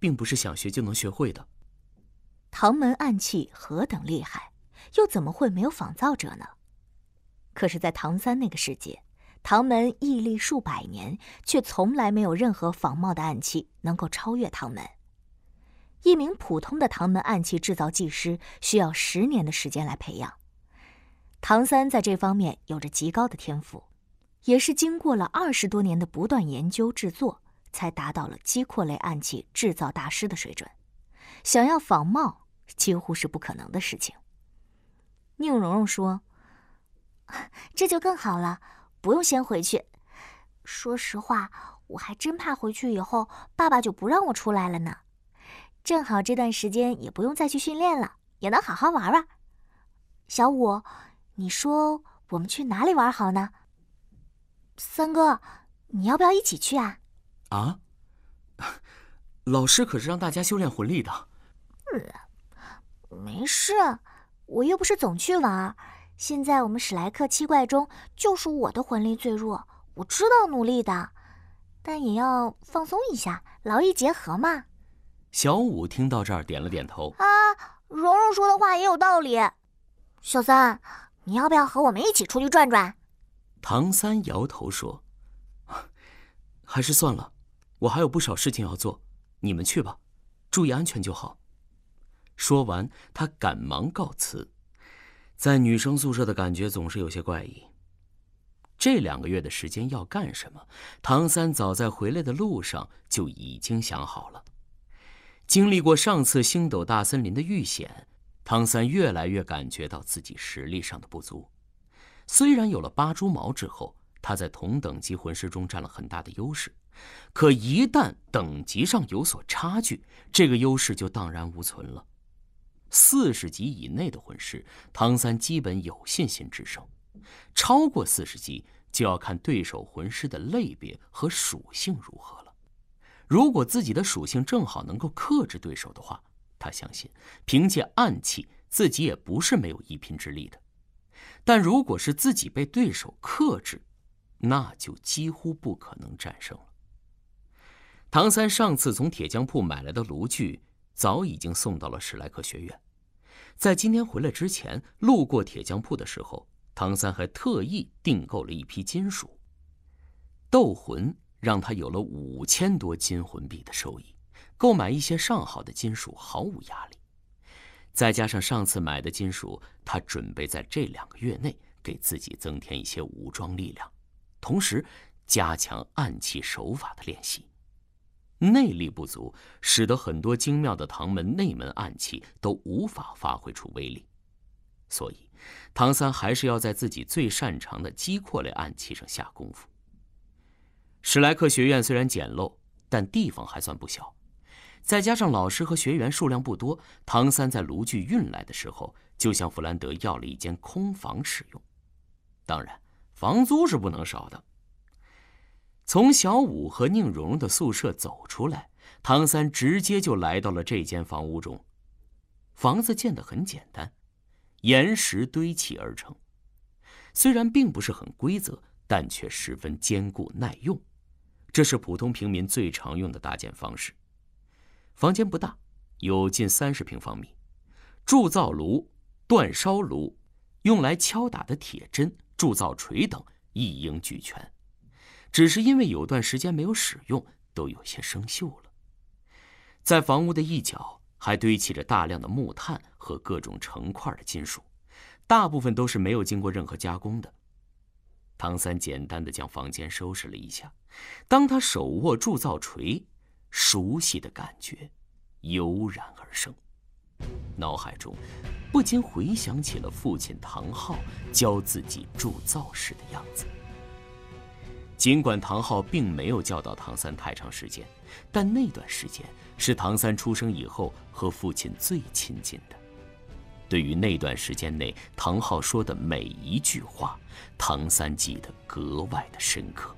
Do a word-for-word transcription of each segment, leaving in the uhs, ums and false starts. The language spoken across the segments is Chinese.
并不是想学就能学会的。 唐门暗器何等厉害，又怎么会没有仿造者呢？可是在唐三那个世界，唐门屹立数百年，却从来没有任何仿冒的暗器能够超越唐门。一名普通的唐门暗器制造技师需要十年的时间来培养，唐三在这方面有着极高的天赋，也是经过了二十多年的不断研究制作，才达到了击阔类暗器制造大师的水准。想要仿冒几乎是不可能的事情。宁荣荣说：“这就更好了，不用先回去。说实话，我还真怕回去以后爸爸就不让我出来了呢。正好这段时间也不用再去训练了，也能好好玩玩。小五，你说我们去哪里玩好呢？三哥，你要不要一起去啊？” 啊？老师可是让大家修炼魂力的。 嗯，没事，我又不是总去玩。现在我们史莱克七怪中，就属我的魂力最弱，我知道努力的，但也要放松一下，劳逸结合嘛。 小五听到这儿点了点头。 啊，蓉蓉说的话也有道理。小三，你要不要和我们一起出去转转？ 唐三摇头说：“还是算了，我还有不少事情要做，你们去吧，注意安全就好。”说完，他赶忙告辞。在女生宿舍的感觉总是有些怪异。这两个月的时间要干什么，唐三早在回来的路上就已经想好了。经历过上次星斗大森林的遇险，唐三越来越感觉到自己实力上的不足。虽然有了八蛛矛之后，他在同等级魂师中占了很大的优势，可一旦等级上有所差距，这个优势就荡然无存了。四十级以内的魂师，唐三基本有信心制胜；超过四十级，就要看对手魂师的类别和属性如何了。如果自己的属性正好能够克制对手的话，他相信凭借暗器，自己也不是没有一拼之力的。但如果是自己被对手克制，那就几乎不可能战胜了。唐三上次从铁匠铺买来的炉具早已经送到了史莱克学院。在今天回来之前，路过铁匠铺的时候，唐三还特意订购了一批金属。斗魂让他有了五千多金魂币的收益，购买一些上好的金属毫无压力。再加上上次买的金属，他准备在这两个月内给自己增添一些武装力量，同时加强暗器手法的练习。内力不足，使得很多精妙的唐门内门暗器都无法发挥出威力。所以，唐三还是要在自己最擅长的击阔类暗器上下功夫。史莱克学院虽然简陋，但地方还算不小。再加上老师和学员数量不多，唐三在炉具运来的时候，就向弗兰德要了一间空房使用。当然，房租是不能少的。从小五和宁荣荣的宿舍走出来，唐三直接就来到了这间房屋中。房子建得很简单，岩石堆砌而成，虽然并不是很规则，但却十分坚固耐用。这是普通平民最常用的搭建方式。房间不大，有近三十平方米，铸造炉、煅烧炉、用来敲打的铁针、铸造锤等一应俱全。只是因为有段时间没有使用，都有些生锈了。在房屋的一角还堆砌着大量的木炭和各种成块的金属，大部分都是没有经过任何加工的。唐三简单的将房间收拾了一下，当他手握铸造锤，熟悉的感觉油然而生，脑海中不禁回想起了父亲唐昊教自己铸造时的样子。尽管唐昊并没有教导唐三太长时间，但那段时间是唐三出生以后和父亲最亲近的。对于那段时间内唐昊说的每一句话，唐三记得格外的深刻。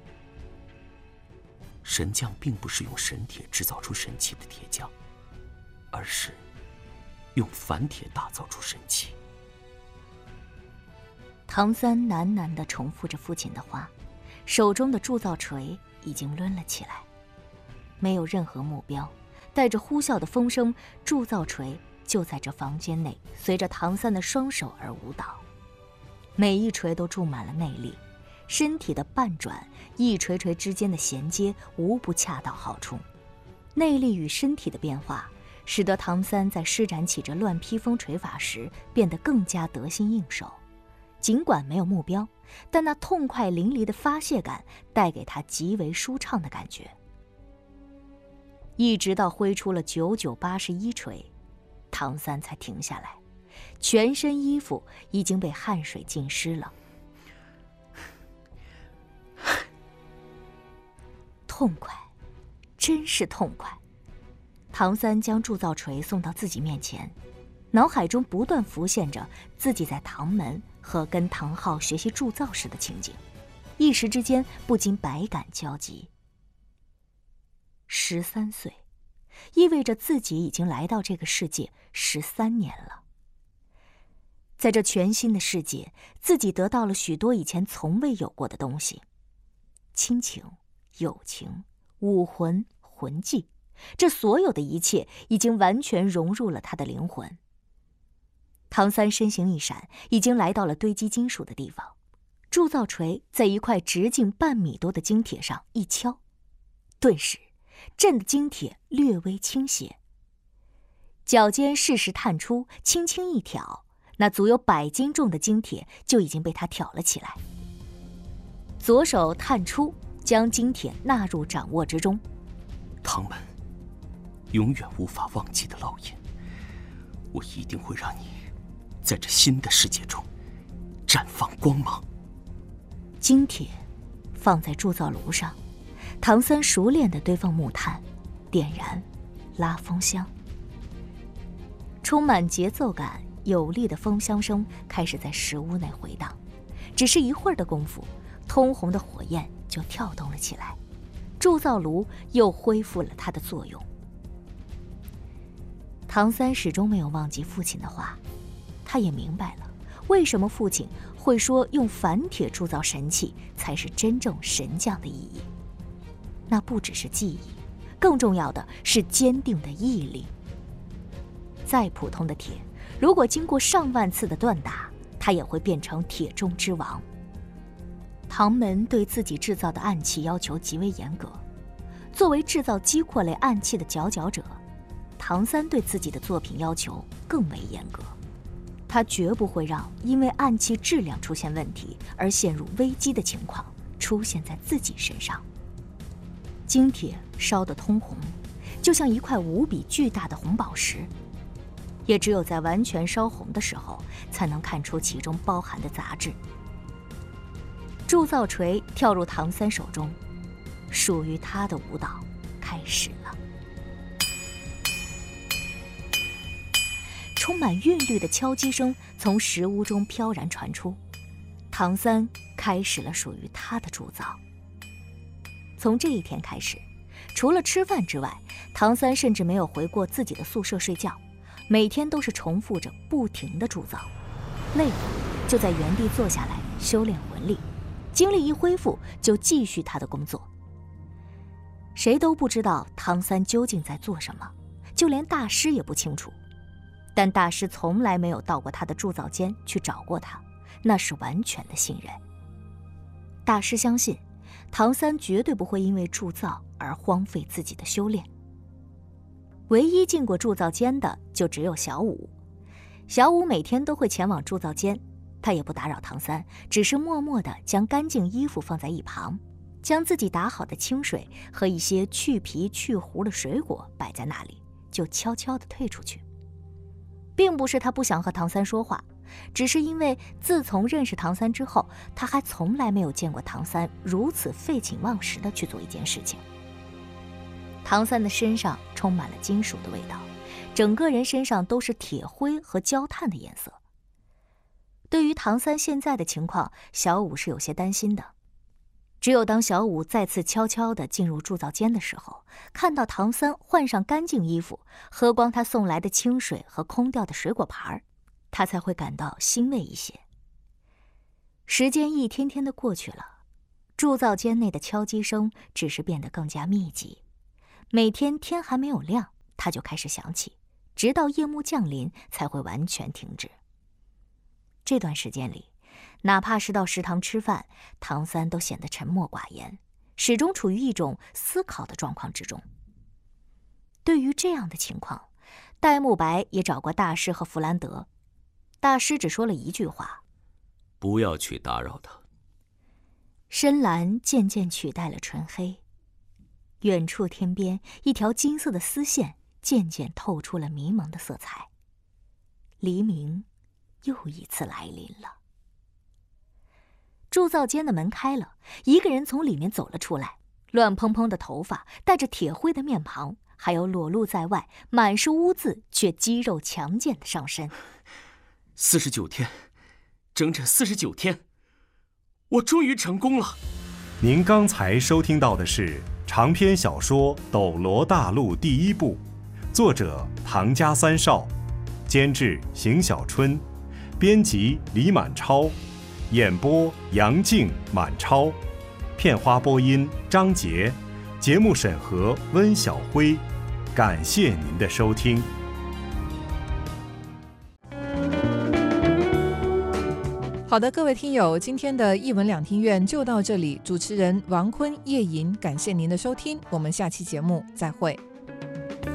神匠并不是用神铁制造出神器的铁匠，而是用凡铁打造出神器。 唐三喃喃地重复着父亲的话，手中的铸造锤已经抡了起来。没有任何目标， 带着呼啸的风声，铸造锤就在这房间内随着唐三的双手而舞蹈。每一锤都注满了内力，身体的半转，一锤锤之间的衔接无不恰到好处。内力与身体的变化，使得唐三在施展起这乱披风锤法时变得更加得心应手。尽管没有目标，但那痛快淋漓的发泄感带给他极为舒畅的感觉。一直到挥出了九九八十一锤，唐三才停下来，全身衣服已经被汗水浸湿了。痛快，真是痛快！唐三将铸造锤送到自己面前，脑海中不断浮现着自己在唐门和跟唐昊学习铸造时的情景，一时之间不禁百感交集。十三岁，意味着自己已经来到这个世界十三年了。在这全新的世界，自己得到了许多以前从未有过的东西：亲情、友情、武魂、魂技，这所有的一切已经完全融入了他的灵魂。唐三身形一闪，已经来到了堆积金属的地方。铸造锤在一块直径半米多的金铁上一敲，顿时震得金铁略微倾斜。脚尖适时探出，轻轻一挑，那足有百斤重的金铁就已经被他挑了起来。左手探出，将金铁纳入掌握之中。 唐门，永远无法忘记的烙印，我一定会让你在这新的世界中绽放光芒。 金铁放在铸造炉上，唐三熟练地堆放木炭，点燃，拉风箱。充满节奏感、有力的风箱声开始在石屋内回荡。只是一会儿的功夫，通红的火焰就跳动了起来，铸造炉又恢复了它的作用。唐三始终没有忘记父亲的话，他也明白了为什么父亲会说用凡铁铸造神器才是真正神将的意义。那不只是技艺，更重要的是坚定的毅力。再普通的铁，如果经过上万次的锻打，它也会变成铁中之王。唐门对自己制造的暗器要求极为严格，作为制造击扩类暗器的佼佼者，唐三对自己的作品要求更为严格。他绝不会让因为暗器质量出现问题而陷入危机的情况出现在自己身上。金铁烧得通红，就像一块无比巨大的红宝石，也只有在完全烧红的时候，才能看出其中包含的杂质。铸造锤跳入唐三手中，属于他的舞蹈开始了。充满韵律的敲击声从石屋中飘然传出，唐三开始了属于他的铸造。从这一天开始，除了吃饭之外，唐三甚至没有回过自己的宿舍睡觉，每天都是重复着不停的铸造。累了就在原地坐下来修炼魂力，精力一恢复就继续他的工作。谁都不知道唐三究竟在做什么，就连大师也不清楚。但大师从来没有到过他的铸造间去找过他，那是完全的信任。大师相信唐三绝对不会因为铸造而荒废自己的修炼。唯一进过铸造间的就只有小五。小五每天都会前往铸造间，他也不打扰唐三，只是默默地将干净衣服放在一旁，将自己打好的清水和一些去皮去核的水果摆在那里，就悄悄地退出去。并不是他不想和唐三说话，只是因为自从认识唐三之后，他还从来没有见过唐三如此废寝忘食地去做一件事情。唐三的身上充满了金属的味道，整个人身上都是铁灰和焦炭的颜色。对于唐三现在的情况，小五是有些担心的。只有当小五再次悄悄地进入铸造间的时候，看到唐三换上干净衣服，喝光他送来的清水和空掉的水果盘，他才会感到欣慰一些。时间一天天的过去了，铸造间内的敲击声只是变得更加密集。每天天还没有亮， 他就开始响起，直到夜幕降临才会完全停止。这段时间里，哪怕是到食堂吃饭，唐三都显得沉默寡言，始终处于一种思考的状况之中。对于这样的情况，戴沐白也找过大师和弗兰德，大师只说了一句话： 不要去打扰他。 深蓝渐渐取代了纯黑，远处天边一条金色的丝线渐渐透出了迷蒙的色彩。黎明又一次来临了。铸造间的门开了，一个人从里面走了出来，乱蓬蓬的头发，带着铁灰的面庞，还有裸露在外满是污渍却肌肉强健的上身。 四十九天，整整四十九天，我终于成功了。 您刚才收听到的是长篇小说《斗罗大陆》第一部，作者唐家三少，监制邢小春，编辑李满超，演播杨静、满超，片花播音张杰，节目审核温晓辉。感谢您的收听。 好的，各位听友，今天的一文两厅院就到这里。主持人王坤、叶莹，感谢您的收听，我们下期节目再会。